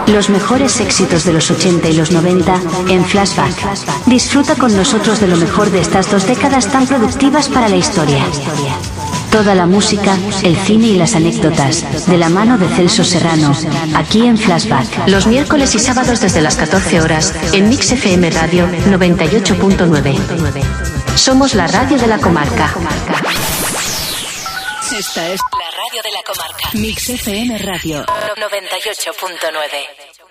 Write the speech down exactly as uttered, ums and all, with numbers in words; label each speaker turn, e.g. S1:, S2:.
S1: Los mejores éxitos de los ochenta y los noventa en Flashback. Disfruta con nosotros de lo mejor de estas dos décadas tan productivas para la historia. Toda la música, el cine y las anécdotas, de la mano de Celso Serrano, aquí en Flashback.
S2: Los miércoles y sábados desde las catorce horas, en Mix F M Radio noventa y ocho punto nueve. Somos la radio de la comarca.
S3: Esta es la radio de la comarca. Mix F M Radio noventa y ocho punto nueve.